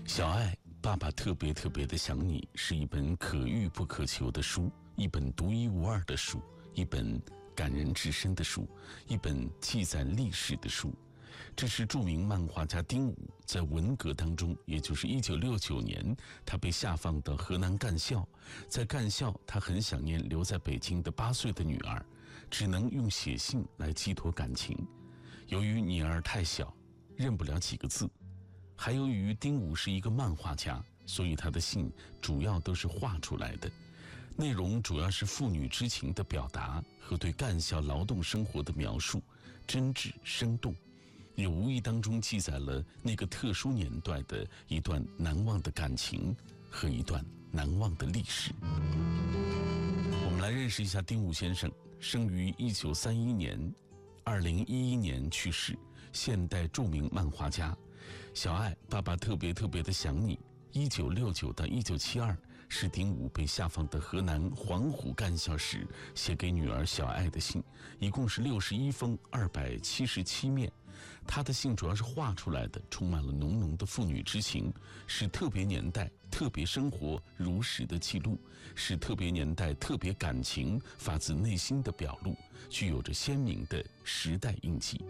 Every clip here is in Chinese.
小爱，爸爸特别特别的想你，是一本可遇不可求的书，一本独一无二的书，一本感人至深的书，一本记载历史的书。这是著名漫画家丁武在文革当中，也就是1969年，他被下放到河南干校。在干校，他很想念留在北京的8岁的女儿，只能用写信来寄托感情。由于女儿太小，认不了几个字，还由于丁武是一个漫画家，所以他的信主要都是画出来的，内容主要是父女之情的表达和对干校劳动生活的描述，真挚生动，也无意当中记载了那个特殊年代的一段难忘的感情和一段难忘的历史。我们来认识一下丁武先生，生于1931年，2011年去世，现代著名漫画家。小爱，爸爸特别特别的想你。1969到1972是丁武被下放的河南黄虎干校时写给女儿小爱的信，一共是61封277面。他的信主要是画出来的，充满了浓浓的父女之情，是特别年代特别生活如实的记录，是特别年代特别感情发自内心的表露，具有着鲜明的时代印记。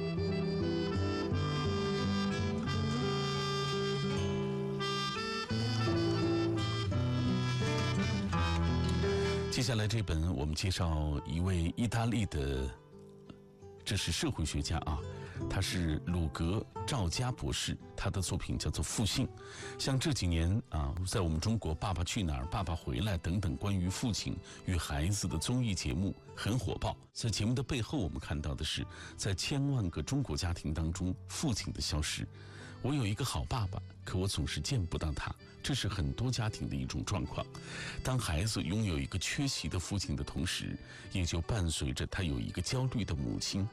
接下来这本我们介绍一位意大利的，这是社会学家啊，他是鲁格赵家博士，他的作品叫做《复姓》。像这几年啊，在我们中国《爸爸去哪儿》《爸爸回来》等等关于父亲与孩子的综艺节目很火爆。在节目的背后，我们看到的是，在千万个中国家庭当中，父亲的消失。我有一个好爸爸，可我总是见不到他，这是很多家庭的一种状况。当孩子拥有一个缺席的父亲的同时，也就伴随着他有一个焦虑的母亲。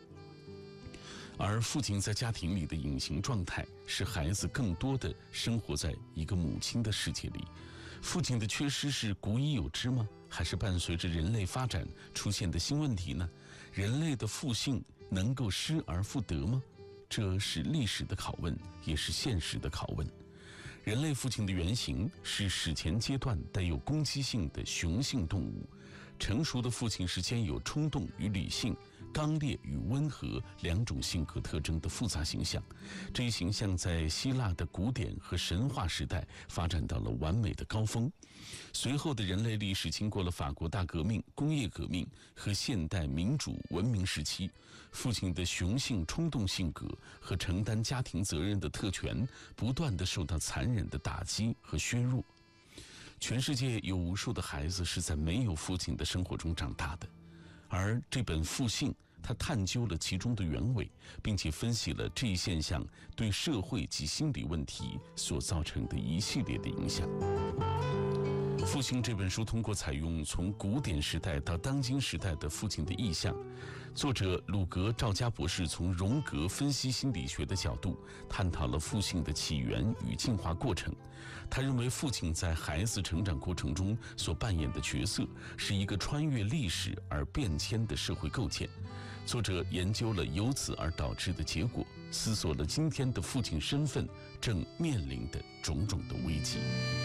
而父亲在家庭里的隐形状态，使孩子更多的生活在一个母亲的世界里。父亲的缺失是古已有之吗？还是伴随着人类发展出现的新问题呢？人类的父性能够失而复得吗？这是历史的拷问，也是现实的拷问。人类父亲的原型是史前阶段带有攻击性的雄性动物，成熟的父亲是兼有冲动与理性、刚烈与温和两种性格特征的复杂形象。这一形象在希腊的古典和神话时代发展到了完美的高峰。随后的人类历史经过了法国大革命、工业革命和现代民主文明时期，父亲的雄性冲动性格和承担家庭责任的特权不断地受到残忍的打击和削弱。全世界有无数的孩子是在没有父亲的生活中长大的，而这本《复姓》它探究了其中的原委，并且分析了这一现象对社会及心理问题所造成的一系列的影响。《复兴》这本书通过采用从古典时代到当今时代的父亲的意象，作者鲁格赵家博士从荣格分析心理学的角度探讨了父亲的起源与进化过程。他认为父亲在孩子成长过程中所扮演的角色是一个穿越历史而变迁的社会构建。作者研究了由此而导致的结果，思索了今天的父亲身份正面临的种种的危机。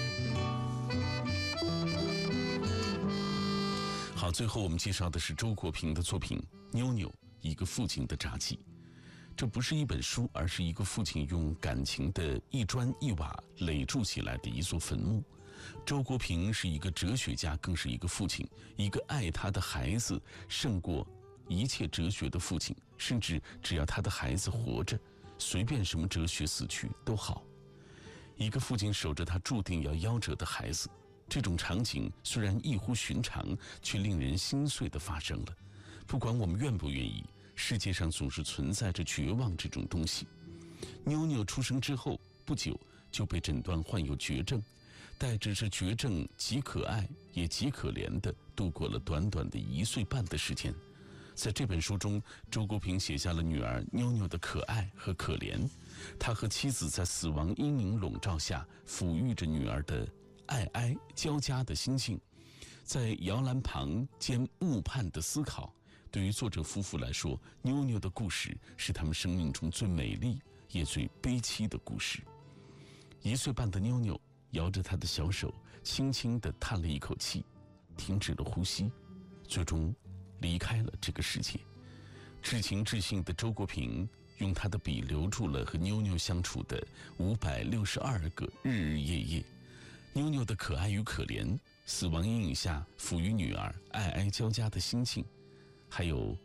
好，最后我们介绍的是周国平的作品《妞妞：一个父亲的札记》。这不是一本书，而是一个父亲用感情的一砖一瓦垒筑起来的一座坟墓。周国平是一个哲学家，更是一个父亲，一个爱他的孩子胜过一切哲学的父亲，甚至只要他的孩子活着，随便什么哲学死去都好。一个父亲守着他注定要夭折的孩子，这种场景虽然异乎寻常，却令人心碎地发生了。不管我们愿不愿意，世界上总是存在着绝望这种东西。妞妞出生之后不久就被诊断患有绝症，带着这绝症极可爱也极可怜地度过了短短的1岁半的时间。在这本书中，周国平写下了女儿妞妞的可爱和可怜，他和妻子在死亡阴影笼罩下抚育着女儿的爱哀交加的心境，在摇篮旁兼误判的思考。对于作者夫妇来说，妞妞的故事是他们生命中最美丽也最悲凄的故事。 1岁半的妞妞摇着她的小手，轻轻地叹了一口气，停止了呼吸，最终离开了这个世界。至情至性的周国平用他的笔留住了和妞妞相处的562个日日夜夜。妞妞的可爱与可怜，死亡阴影下抚育女儿哀哀交加的心境，还有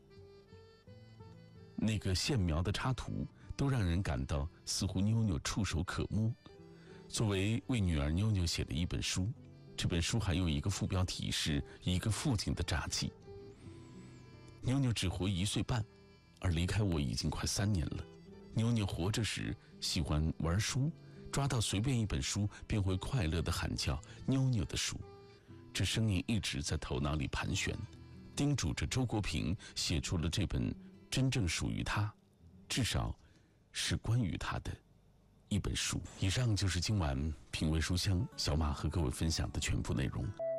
那个线描的插图，都让人感到似乎妞妞触手可摸。作为为女儿妞妞写的一本书，这本书还有一个副标题是一个父亲的札记。妞妞只活1岁半，而离开我已经快3年了。妞妞活着时喜欢玩书，抓到随便一本书便会快乐地喊叫妞妞的书。这声音一直在头脑里盘旋，叮嘱着周国平写出了这本真正属于他，至少是关于他的一本书。以上就是今晚品味书香小马和各位分享的全部内容。